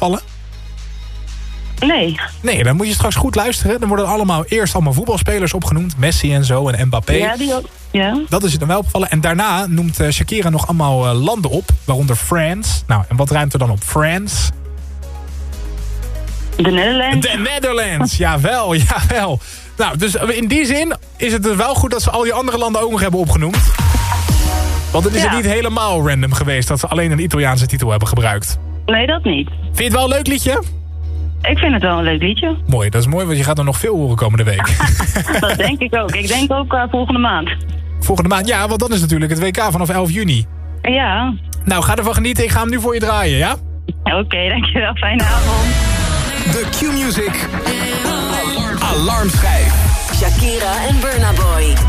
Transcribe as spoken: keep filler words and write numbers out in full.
opgevallen? Nee. Nee, dan moet je straks goed luisteren. Dan worden allemaal eerst allemaal voetbalspelers opgenoemd. Messi en zo en Mbappé. Ja, die ook. Ja. Dat is het dan wel opgevallen. En daarna noemt uh, Shakira nog allemaal uh, landen op. Waaronder France. Nou, en wat ruimt er dan op France? De Netherlands. De Netherlands, jawel, jawel. Nou, dus in die zin is het dus wel goed dat ze al die andere landen ook nog hebben opgenoemd. Want het is ja. het niet helemaal random geweest dat ze alleen een Italiaanse titel hebben gebruikt. Nee, dat niet. Vind je het wel een leuk liedje? Ik vind het wel een leuk liedje. Mooi, dat is mooi, want je gaat er nog veel horen komende week. Dat denk ik ook. Ik denk ook uh, volgende maand. Volgende maand, ja, want dan is natuurlijk het W K vanaf elf juni. Ja. Nou, ga ervan genieten. Ik ga hem nu voor je draaien, ja? Oké, okay, dankjewel. Fijne avond. De Q-Music Alarmschijf. Shakira en Burna Boy.